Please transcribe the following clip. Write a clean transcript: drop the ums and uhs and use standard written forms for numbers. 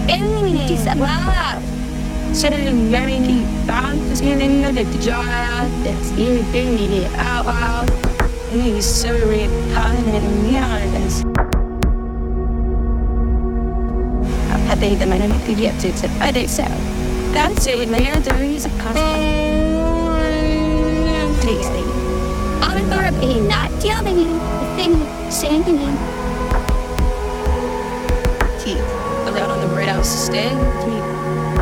Ti sa mga selaring tantos yun na nagtijola, that's anything you out. He's so repellent and I think the man who gets it, I think so. That's it, man. There is a custom. Tasty. I'm therapy, not telling you the thing, saying to me. Keith, around on the bread house stand, Keith.